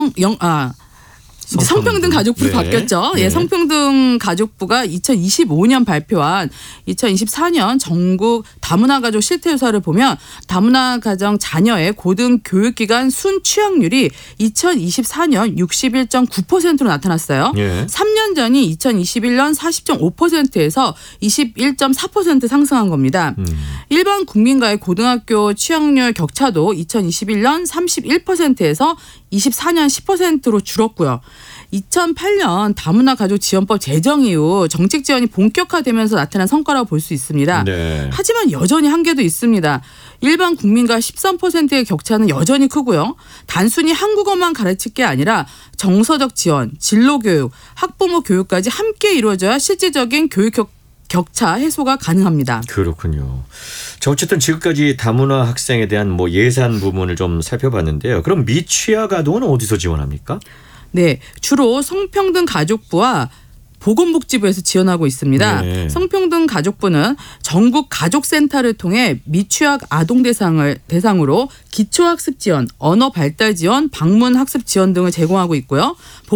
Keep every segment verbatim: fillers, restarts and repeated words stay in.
영, 아, 성평등, 성평등 가족부로 네. 바뀌었죠. 네. 예, 성평등 가족부가 이천이십오 년 발표한 이천이십사 년 전국 다문화 가족 실태조사를 보면 다문화 가정 자녀의 고등교육기관 순 취학률이 이천이십사 년 육십일 점 구 퍼센트로 나타났어요. 네. 삼 년 전이 이천이십일 년 사십 점 오 퍼센트에서 이십일 점 사 퍼센트 상승한 겁니다. 음. 일반 국민과의 고등학교 취학률 격차도 이천이십일 년 삼십일 퍼센트에서 이십사 년 십 퍼센트로 줄었고요. 이천팔 년 다문화 가족 지원법 제정 이후 정책 지원이 본격화되면서 나타난 성과라고 볼 수 있습니다. 네. 하지만 여전히 한계도 있습니다. 일반 국민과 십삼 퍼센트의 격차는 여전히 크고요. 단순히 한국어만 가르칠 게 아니라 정서적 지원, 진로교육, 학부모 교육까지 함께 이루어져야 실질적인 교육 격 격차 해소가 가능합니다. 그렇군요. 자, 어쨌든 지금까지 다문화 학생에 대한 뭐 예산 부분을 좀 살펴봤는데요. 그럼 미취학 아동은 어디서 지원합니까? 네, 주로 성평등 가족부와 보건복지부에서 지원하고 있습니다. 네. 성평등 가족부는 전국 가족센터를 통해 미취학 아동 대상을 대상으로 기초학습 지원, 언어 발달 지원, 방문 학습 지원 등을 제공하고 있고요.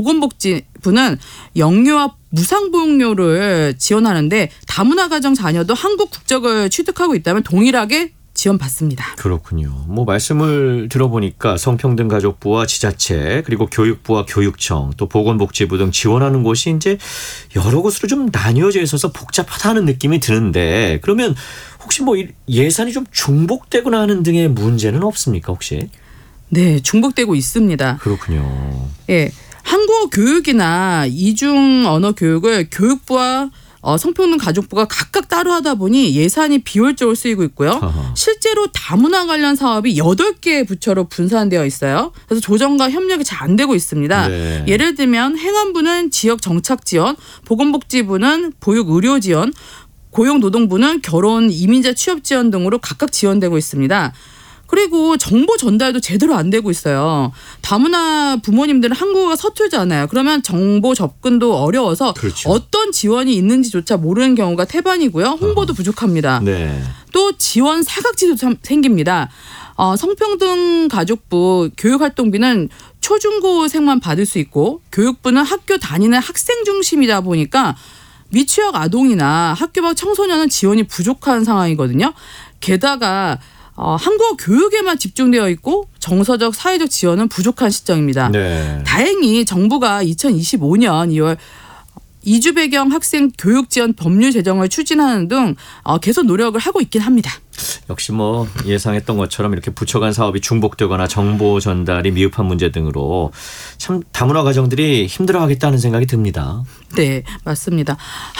보건복지부는 영유아 무상보육료를 지원하는데 다문화 가정 자녀도 한국 국적을 취득하고 있다면 동일하게 지원받습니다. 그렇군요. 뭐 말씀을 들어보니까 성평등가족부와 지자체 그리고 교육부와 교육청 또 보건복지부 등 지원하는 곳이 이제 여러 곳으로 좀 나뉘어져 있어서 복잡하다는 느낌이 드는데 그러면 혹시 뭐 예산이 좀 중복되거나 하는 등의 문제는 없습니까 혹시? 네, 중복되고 있습니다. 그렇군요. 예, 한국어 교육이나 이중 언어 교육을 교육부와 어, 성평등 가족부가 각각 따로 하다 보니 예산이 비효율적으로 쓰이고 있고요. 어허. 실제로 다문화 관련 사업이 여덟 개 부처로 분산되어 있어요. 그래서 조정과 협력이 잘 안 되고 있습니다. 네. 예를 들면 행안부는 지역 정착 지원, 보건복지부는 보육 의료 지원, 고용노동부는 결혼 이민자 취업 지원 등으로 각각 지원되고 있습니다. 그리고 정보 전달도 제대로 안 되고 있어요. 다문화 부모님들은 한국어가 서툴잖아요. 그러면 정보 접근도 어려워서 그렇죠. 어떤 지원이 있는지조차 모르는 경우가 태반이고요. 홍보도 어. 부족합니다. 네. 또 지원 사각지도 참 생깁니다. 어, 성평등 가족부 교육활동비는 초중고생만 받을 수 있고 교육부는 학교 다니는 학생 중심이다 보니까 미취학 아동이나 학교 밖 청소년은 지원이 부족한 상황이거든요. 게다가 어, 한국어 교육에만 집중되어 있고 정서적 사회적 지원은 부족한 시점입니다. 네. 다행히 정부가 이천이십오 년 이월 이주 배경 학생 교육 지원 법률 제정을 추진하는 등 어, 계속 노력을 하고 있긴 합니다. 역시 뭐 예상했던 것처럼 이렇게 부처 간 사업이 중복되거나 정보 전달이 미흡한 문제 등으로 참 다문화 가정들이 힘들어하겠다는 생각이 듭니다. 네, 맞습니다.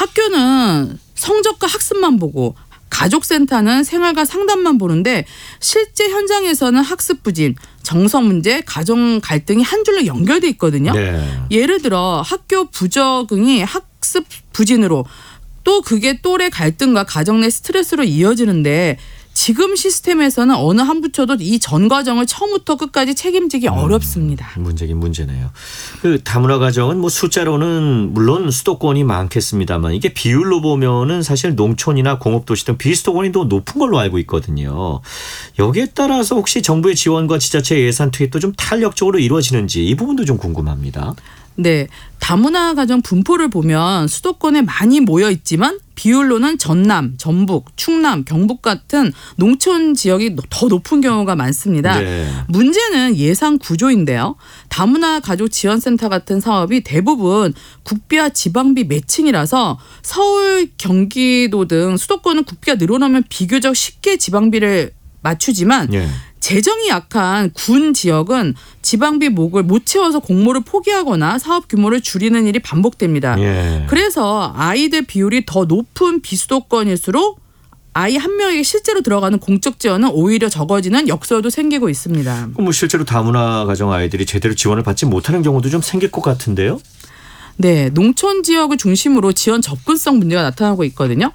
학교는 성적과 학습만 보고 가족센터는 생활과 상담만 보는데 실제 현장에서는 학습 부진, 정서 문제, 가정 갈등이 한 줄로 연결돼 있거든요. 네. 예를 들어 학교 부적응이 학습 부진으로 또 그게 또래 갈등과 가정 내 스트레스로 이어지는데 지금 시스템에서는 어느 한 부처도 이 전 과정을 처음부터 끝까지 책임지기 음, 어렵습니다. 문제긴 문제네요. 그 다문화 가정은 뭐 숫자로는 물론 수도권이 많겠습니다만 이게 비율로 보면은 사실 농촌이나 공업도시 등 비수도권이 더 높은 걸로 알고 있거든요. 여기에 따라서 혹시 정부의 지원과 지자체 예산 투입도 좀 탄력적으로 이루어지는지 이 부분도 좀 궁금합니다. 네, 다문화 가정 분포를 보면 수도권에 많이 모여 있지만 비율로는 전남, 전북, 충남, 경북 같은 농촌 지역이 더 높은 경우가 많습니다. 네. 문제는 예산 구조인데요. 다문화 가족 지원센터 같은 사업이 대부분 국비와 지방비 매칭이라서 서울, 경기도 등 수도권은 국비가 늘어나면 비교적 쉽게 지방비를 맞추지만 네. 재정이 약한 군 지역은 지방비 목을 못 채워서 공모를 포기하거나 사업 규모를 줄이는 일이 반복됩니다. 예. 그래서 아이들 비율이 더 높은 비수도권일수록 아이 한 명에게 실제로 들어가는 공적 지원은 오히려 적어지는 역설도 생기고 있습니다. 뭐 실제로 다문화 가정 아이들이 제대로 지원을 받지 못하는 경우도 좀 생길 것 같은데요. 네, 농촌 지역을 중심으로 지원 접근성 문제가 나타나고 있거든요.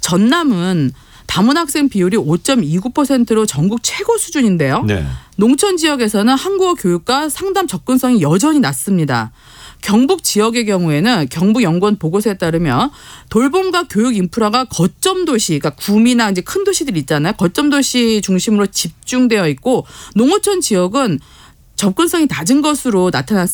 전남은 다문화 학생 비율이 오 점 이구 퍼센트로 전국 최고 수준인데요. 네. 농촌 지역에서는 한국어 교육과 상담 접근성이 여전히 낮습니다. 경북 지역의 경우에는 경북연구원 보고서에 따르면 돌봄과 교육 인프라가 거점 도시, 그러니까 구미나 이제 큰 도시들 있잖아요. 거점 도시 중심으로 집중되어 있고 농어촌 지역은 접근성이 낮은 것으로 나타났습니다.